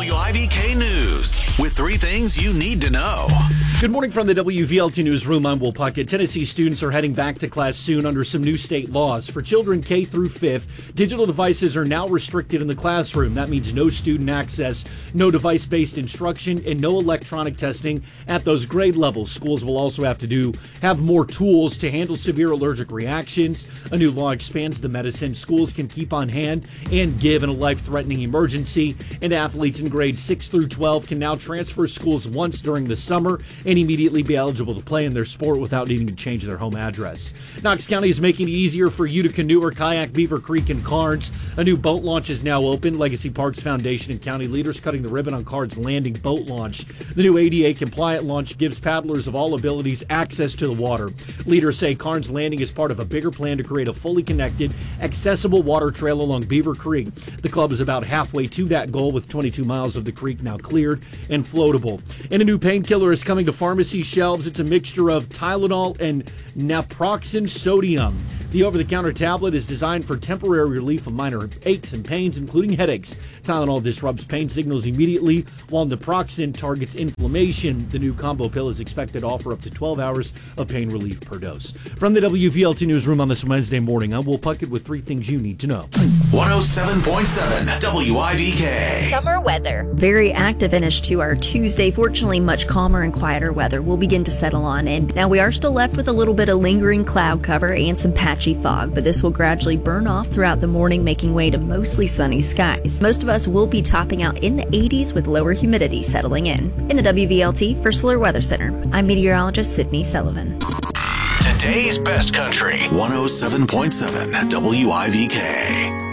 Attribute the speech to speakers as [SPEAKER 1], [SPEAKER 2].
[SPEAKER 1] WIVK News with 3 things you need to know.
[SPEAKER 2] Good morning from the WVLT Newsroom. I'm Will Puckett. Tennessee students are heading back to class soon under some new state laws. For children K through 5th, digital devices are now restricted in the classroom. That means no student access, no device-based instruction, and no electronic testing at those grade levels. Schools will also have more tools to handle severe allergic reactions. A new law expands the medicine schools can keep on hand and give in a life-threatening emergency. And athletes in grades 6 through 12 can now transfer schools once during the summer and immediately be eligible to play in their sport without needing to change their home address. Knox County is making it easier for you to canoe or kayak Beaver Creek and Carnes. A new boat launch is now open. Legacy Parks Foundation and county leaders cutting the ribbon on Carnes Landing boat launch. The new ADA-compliant launch gives paddlers of all abilities access to the water. Leaders say Carnes Landing is part of a bigger plan to create a fully connected, accessible water trail along Beaver Creek. The club is about halfway to that goal with 22 miles of the creek now cleared and floatable. And a new painkiller is coming to pharmacy shelves. It's a mixture of Tylenol and naproxen sodium. The over-the-counter tablet is designed for temporary relief of minor aches and pains, including headaches. Tylenol disrupts pain signals immediately, while naproxen targets inflammation. The new combo pill is expected to offer up to 12 hours of pain relief per dose. From the WVLT Newsroom on this Wednesday morning, I'm Will Puckett with 3 things you need to know.
[SPEAKER 1] 107.7 WIVK.
[SPEAKER 3] Summer weather. Very active finish to our Tuesday. Fortunately, much calmer and quieter weather will begin to settle on in. Now, we are still left with a little bit of lingering cloud cover and some patchy fog, but this will gradually burn off throughout the morning, making way to mostly sunny skies. Most of us will be topping out in the 80s with lower humidity settling in. In the WVLT for Slur Weather Center, I'm meteorologist Sydney Sullivan.
[SPEAKER 1] Today's best country. 107.7 WIVK.